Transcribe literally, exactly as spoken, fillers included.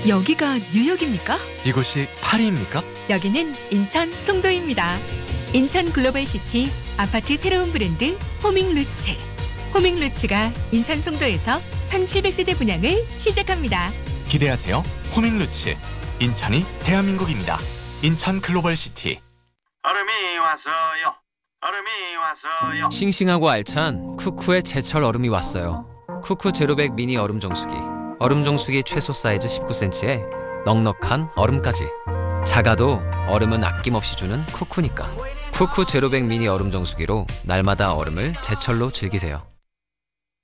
여기가 뉴욕입니까? 이곳이 파리입니까? 여기는 인천 송도입니다. 인천 글로벌시티 아파트 새로운 브랜드 호밍루츠. 호밍루츠가 인천 송도에서 천칠백 세대 분양을 시작합니다. 기대하세요. 호밍루츠. 인천이 대한민국입니다. 인천 글로벌시티. 얼음이 왔어요. 얼음이 왔어요. 싱싱하고 알찬 쿠쿠의 제철 얼음이 왔어요. 쿠쿠 제로백 미니 얼음 정수기. 얼음 정수기 최소 사이즈 십구 센티미터에 넉넉한 얼음까지. 작아도 얼음은 아낌없이 주는 쿠쿠니까. 쿠쿠 제로백 미니 얼음 정수기로 날마다 얼음을 제철로 즐기세요.